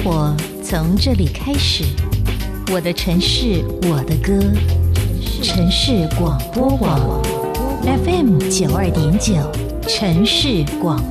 活从这里开始，我的城市，我的歌。城市广播网 FM 92.9，城市广